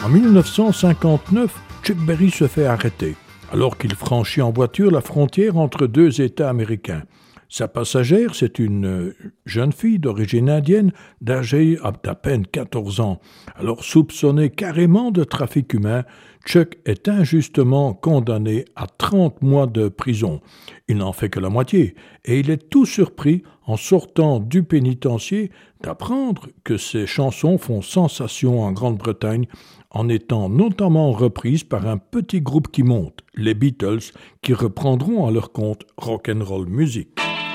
En 1959, Chuck Berry se fait arrêter alors qu'il franchit en voiture la frontière entre deux États américains. Sa passagère, c'est une jeune fille d'origine indienne, d'âge d'à peine 14 ans. Alors soupçonné carrément de trafic humain, Chuck est injustement condamné à 30 mois de prison. Il n'en fait que la moitié, et il est tout surpris, en sortant du pénitencier, d'apprendre que ses chansons font sensation en Grande-Bretagne, en étant notamment reprises par un petit groupe qui monte, les Beatles, qui reprendront à leur compte Rock'n'Roll Music.